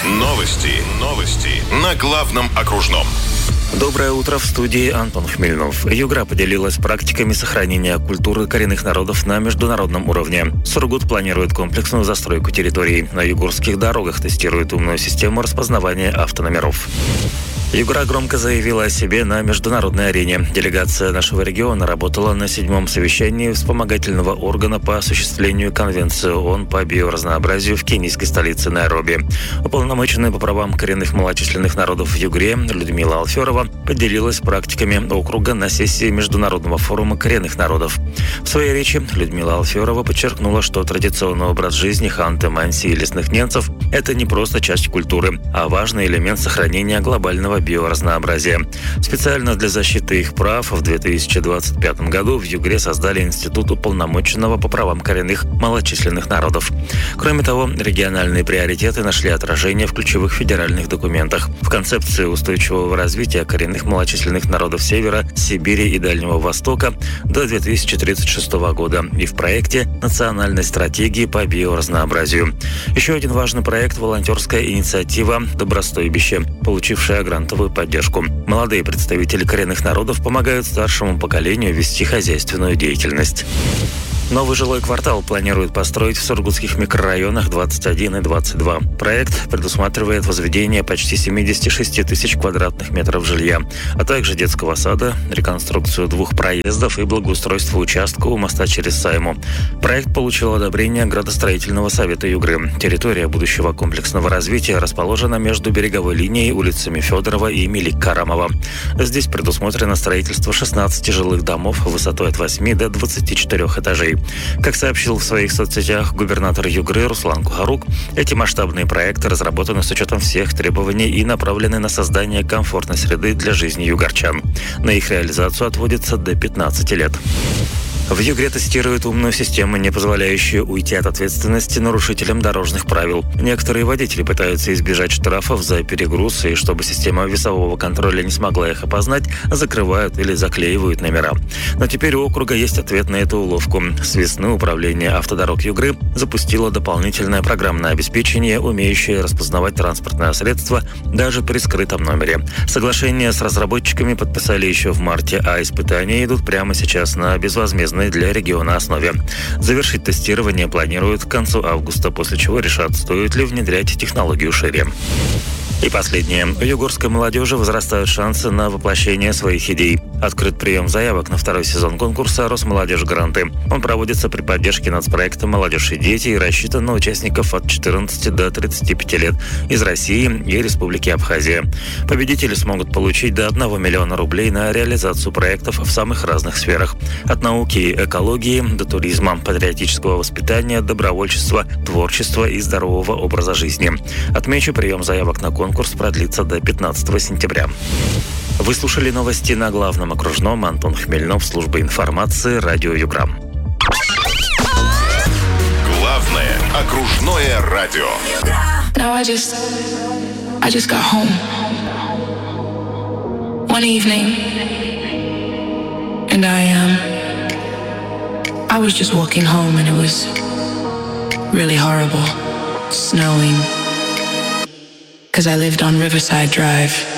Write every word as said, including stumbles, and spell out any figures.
Новости. Новости на главном окружном. Доброе утро, в студии Антон Хмельнов. Югра поделилась практиками сохранения культуры коренных народов на международном уровне. Сургут планирует комплексную застройку территорий. На югорских дорогах тестирует умную систему распознавания автономеров. Югра громко заявила о себе на международной арене. Делегация нашего региона работала на седьмом совещании вспомогательного органа по осуществлению Конвенции ООН по биоразнообразию в кенийской столице Найроби. Уполномоченная по правам коренных малочисленных народов в Югре Людмила Алферова поделилась практиками округа на сессии Международного форума коренных народов. В своей речи Людмила Алферова подчеркнула, что традиционный образ жизни ханты, манси и лесных ненцев – это не просто часть культуры, а важный элемент сохранения глобального биоразнообразия. Специально для защиты их прав в две тысячи двадцать пятом году в Югре создали Институт уполномоченного по правам коренных малочисленных народов. Кроме того, региональные приоритеты нашли отражение в ключевых федеральных документах. В концепции устойчивого развития коренных малочисленных народов Севера, Сибири и Дальнего Востока до две тысячи тридцать шестого года и в проекте национальной стратегии по биоразнообразию. Еще один важный проект – волонтерская инициатива «Добростойбище», получившая грант поддержку. Молодые представители коренных народов помогают старшему поколению вести хозяйственную деятельность. Новый жилой квартал планируют построить в сургутских микрорайонах двадцать один и двадцать два. Проект предусматривает возведение почти семьдесят шесть тысяч квадратных метров жилья, а также детского сада, реконструкцию двух проездов и благоустройство участка у моста через Сайму. Проект получил одобрение градостроительного совета Югры. Территория будущего комплексного развития расположена между береговой линией улицами Федорова и Мелик-Карамова. Здесь предусмотрено строительство шестнадцати жилых домов высотой от восьми до двадцати четырёх этажей. Как сообщил в своих соцсетях губернатор Югры Руслан Кухарук, эти масштабные проекты разработаны с учетом всех требований и направлены на создание комфортной среды для жизни югорчан. На их реализацию отводится до пятнадцати лет. В Югре тестируют умную систему, не позволяющую уйти от ответственности нарушителям дорожных правил. Некоторые водители пытаются избежать штрафов за перегруз, и чтобы система весового контроля не смогла их опознать, закрывают или заклеивают номера. Но теперь у округа есть ответ на эту уловку. С весны Управление автодорог Югры запустило дополнительное программное обеспечение, умеющее распознавать транспортное средство даже при скрытом номере. Соглашение с разработчиками подписали еще в марте, а испытания идут прямо сейчас на безвозмездной для региона основе. Завершить тестирование планируют к концу августа, после чего решат, стоит ли внедрять технологию шире. И последнее. У югорской молодежи возрастают шансы на воплощение своих идей. Открыт прием заявок на второй сезон конкурса «Росмолодежь Гранты». Он проводится при поддержке нацпроекта «Молодежь и дети» и рассчитан на участников от четырнадцати до тридцати пяти лет из России и Республики Абхазия. Победители смогут получить до одного миллиона рублей на реализацию проектов в самых разных сферах. От науки и экологии до туризма, патриотического воспитания, добровольчества, творчества и здорового образа жизни. Отмечу, прием заявок на конкурс Конкурс продлится до пятнадцатого сентября. Вы слушали новости на главном окружном. Антон Хмельнов, служба информации, радио Югра. Главное окружное радио. Now I just, I just got home. One evening, and I um, I was just walking home, and it was really horrible, snowing. Cause I lived on Riverside Drive.